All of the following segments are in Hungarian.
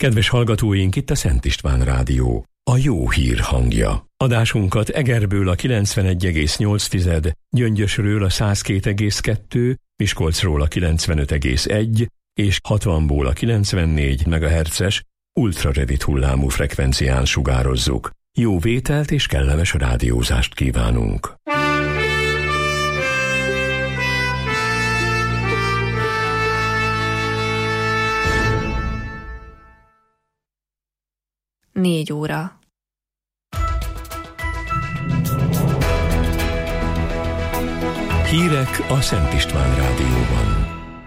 Kedves hallgatóink, itt a Szent István Rádió, a jó hír hangja. Adásunkat Egerből a 91,8, Gyöngyösről a 102,2, Miskolcról a 95,1 és 60-ból a 94 MHz-es ultrarövid hullámú frekvencián sugározzuk. Jó vételt és kellemes rádiózást kívánunk! Négy óra. Hírek a Szent István Rádióban.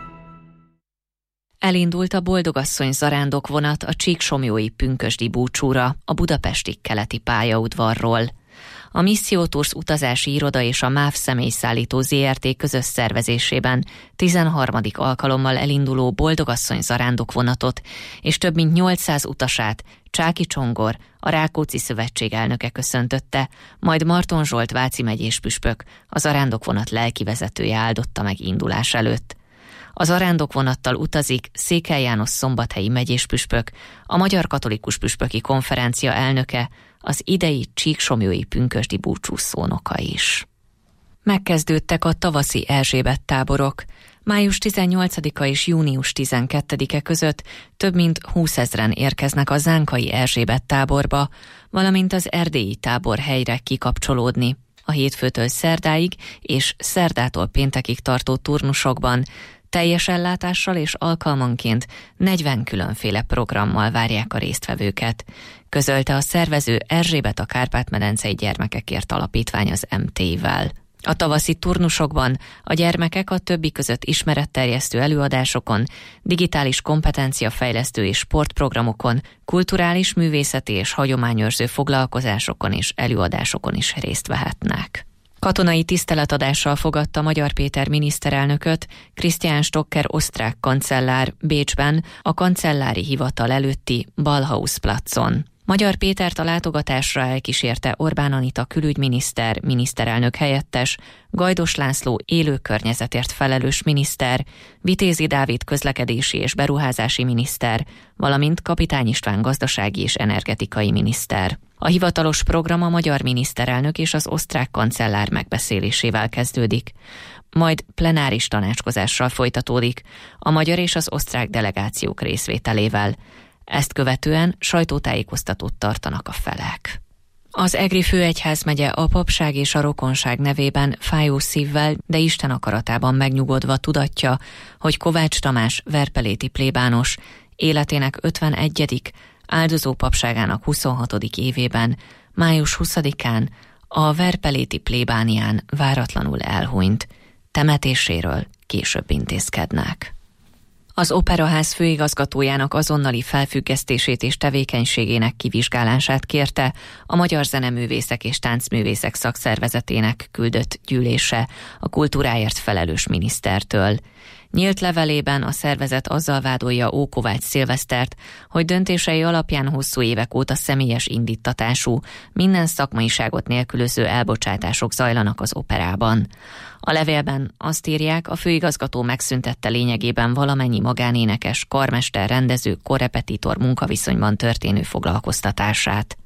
Elindult a Boldogasszony zarándokvonat a Csíksomlyói-Pünkösdi búcsúra a budapesti keleti pályaudvarról. A Misszió Tours utazási iroda és a MÁV személyszállító ZRT közös szervezésében 13. alkalommal elinduló Boldogasszony zarándokvonatot és több mint 800 utasát Csáky Csongor, a Rákóczi Szövetség elnöke köszöntötte, majd Marton Zsolt váci megyés püspök, a zarándokvonat lelkivezetője áldotta meg indulás előtt. A zarándokvonattal utazik Székely János szombathelyi megyés püspök, a Magyar Katolikus Püspöki Konferencia elnöke, az idei Csíksomlyói-Pünkösdi búcsúszónoka is. Megkezdődtek a tavaszi Erzsébet táborok. Május 18-a és június 12-e között több mint 20 000-en érkeznek a zánkai Erzsébet táborba, valamint az erdélyi tábor helyre kikapcsolódni. A hétfőtől szerdáig és szerdától péntekig tartó turnusokban teljes ellátással és alkalmanként 40 különféle programmal várják a résztvevőket, közölte a szervező Erzsébet a Kárpát-medencei Gyermekekért Alapítvány az MT-vel. A tavaszi turnusokban a gyermekek a többi között ismeretterjesztő előadásokon, digitális kompetenciafejlesztő és sportprogramokon, kulturális, művészeti és hagyományőrző foglalkozásokon és előadásokon is részt vehetnek. Katonai tiszteletadással fogadta Magyar Péter miniszterelnököt Christian Stocker osztrák kancellár Bécsben a kancellári hivatal előtti Ballhausplatson. Magyar Pétert a látogatásra elkísérte Orbán Anita külügyminiszter, miniszterelnök helyettes, Gajdos László élő környezetért felelős miniszter, Vitézi Dávid közlekedési és beruházási miniszter, valamint Kapitány István gazdasági és energetikai miniszter. A hivatalos program a magyar miniszterelnök és az osztrák kancellár megbeszélésével kezdődik, majd plenáris tanácskozással folytatódik, a magyar és az osztrák delegációk részvételével. Ezt követően sajtótájékoztatót tartanak a felek. Az egri főegyházmegye a papság és a rokonság nevében fájó szívvel, de Isten akaratában megnyugodva tudatja, hogy Kovács Tamás verpeléti plébános életének 51., áldozó papságának 26. évében, május 20-án a verpeléti plébánián váratlanul elhunyt. Temetéséről később intézkednek. Az Operaház főigazgatójának azonnali felfüggesztését és tevékenységének kivizsgálását kérte a Magyar Zeneművészek és Táncművészek Szakszervezetének küldött gyűlése a kultúráért felelős minisztertől. Nyílt levelében a szervezet azzal vádolja Ókovács Szilvesztert, hogy döntései alapján hosszú évek óta személyes indíttatású, minden szakmaiságot nélkülöző elbocsátások zajlanak az operában. A levélben azt írják, a főigazgató megszüntette lényegében valamennyi magánénekes, karmester, rendező, korrepetitor munkaviszonyban történő foglalkoztatását.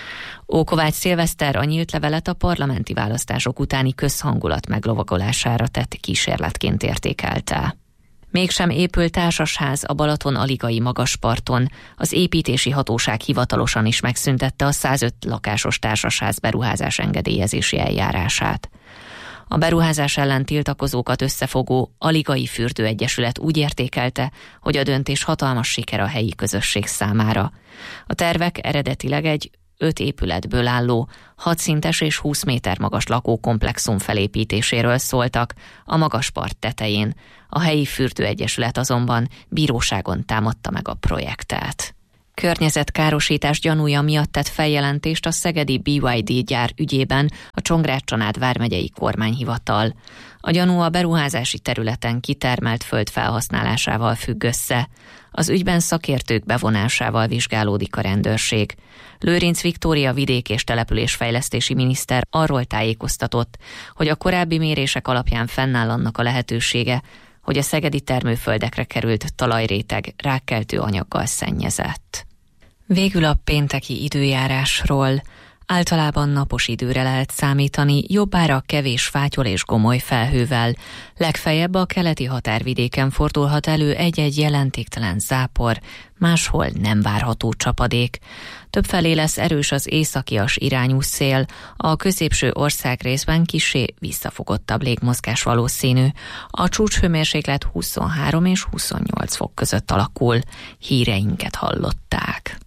Ókovács Szilveszter a nyílt levelet a parlamenti választások utáni közhangulat meglovagolására tett kísérletként értékelte. Mégsem épült társasház a Balaton-aligai magasparton, az építési hatóság hivatalosan is megszüntette a 105 lakásos társasház beruházás engedélyezési eljárását. A beruházás ellen tiltakozókat összefogó Aligai Fürdőegyesület úgy értékelte, hogy a döntés hatalmas siker a helyi közösség számára. A tervek eredetileg egy 5 épületből álló, 6 szintes és 20 méter magas lakókomplexum felépítéséről szóltak a Magaspart tetején. A helyi fürdőegyesület azonban bíróságon támadta meg a projektet. Környezetkárosítás gyanúja miatt tett feljelentést a szegedi BYD gyár ügyében a Csongrád-Csanád vármegyei kormányhivatal. A gyanú a beruházási területen kitermelt föld felhasználásával függ össze. Az ügyben szakértők bevonásával vizsgálódik a rendőrség. Lőrinc Viktória vidék- és településfejlesztési miniszter arról tájékoztatott, hogy a korábbi mérések alapján fennáll annak a lehetősége, hogy a szegedi termőföldekre került talajréteg rákkeltő anyaggal szennyezett. Végül a pénteki időjárásról. Általában napos időre lehet számítani, jobbára kevés fátyol és gomoly felhővel. Legfeljebb a keleti határvidéken fordulhat elő egy-egy jelentéktelen zápor, máshol nem várható csapadék. Többfelé lesz erős az északias irányú szél, a középső országrészben kissé visszafogottabb légmozgás valószínű. A csúcshőmérséklet 23 és 28 fok között alakul. Híreinket hallották.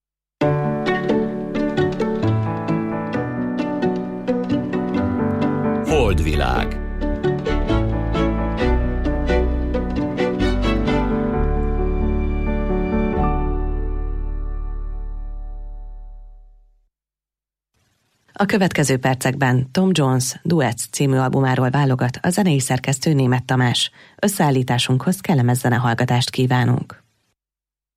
Holdvilág. A következő percekben Tom Jones Duets című albumáról válogat a zenei szerkesztő Németh Tamás. Összeállításunkhoz kellemes zenehallgatást kívánunk.